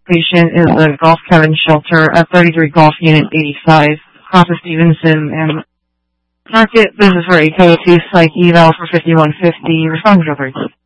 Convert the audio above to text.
Patient is the Golf Cabin Shelter at 33 Golf Unit 85, Cross of Stevenson, and Market. This is for a KO2 Psych Eval for 5150. Respond to